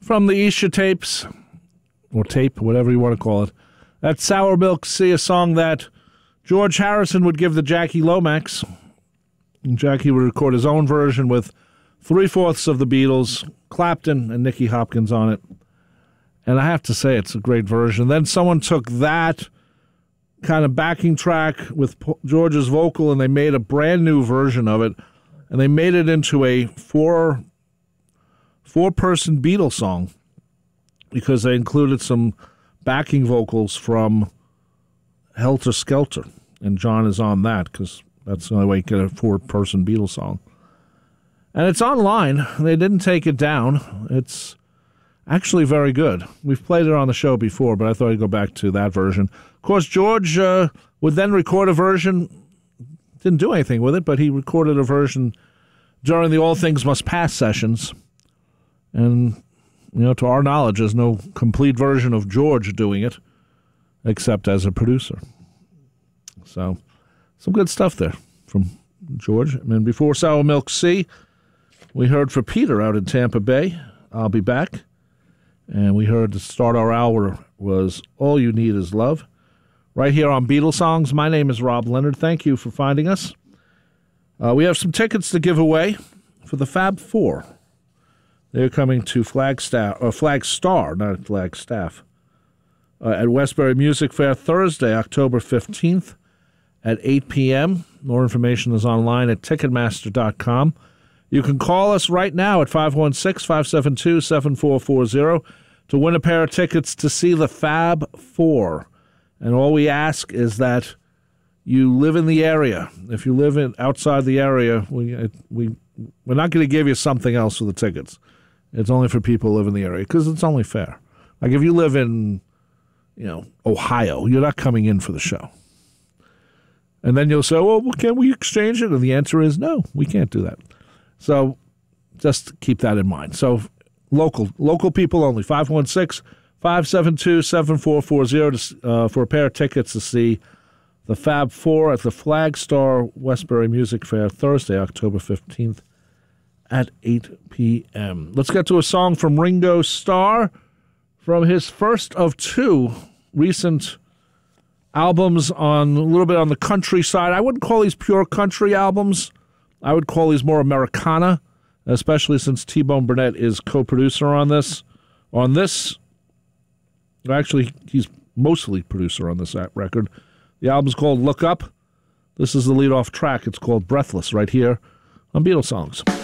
from the Isha tapes, or tape, whatever you want to call it. That's Sour Milk Sea, a song that George Harrison would give to Jackie Lomax. And Jackie would record his own version with 3/4 of the Beatles, Clapton and Nicky Hopkins on it. And I have to say, it's a great version. Then someone took that kind of backing track with George's vocal, and they made a brand new version of it. And they made it into a four-person Beatles song because they included some backing vocals from Helter Skelter. And John is on that because that's the only way you get a four-person Beatles song. And it's online. They didn't take it down. It's actually very good. We've played it on the show before, but I thought I'd go back to that version. Of course, George would then record a version. Didn't do anything with it, but he recorded a version during the All Things Must Pass sessions. And, to our knowledge, there's no complete version of George doing it, except as a producer. So, some good stuff there from George. And before Sour Milk Sea, we heard for Peter out in Tampa Bay, I'll Be Back. And we heard to start our hour was All You Need Is Love. Right here on Beatles Songs. My name is Rob Leonard. Thank you for finding us. We have some tickets to give away for the Fab Four. They're coming to Flagstar, not Flagstaff, at Westbury Music Fair Thursday, October 15th at 8 p.m. More information is online at Ticketmaster.com. You can call us right now at 516-572-7440 to win a pair of tickets to see the Fab Four. And all we ask is that you live in the area. If you live outside the area, we're not going to give you something else for the tickets. It's only for people who live in the area because it's only fair. Like if you live in, Ohio, you're not coming in for the show. And then you'll say, well, can we exchange it? And the answer is no, we can't do that. So just keep that in mind. So local people only, 516-572-7440 for a pair of tickets to see the Fab Four at the Flagstar Westbury Music Fair Thursday, October 15th at 8 p.m. Let's get to a song from Ringo Starr from his first of two recent albums on a little bit on the country side. I wouldn't call these pure country albums. I would call these more Americana, especially since T-Bone Burnett is co-producer on this. Actually, he's mostly producer on this record. The album's called Look Up. This is the lead-off track. It's called Breathless right here on Beatles Songs.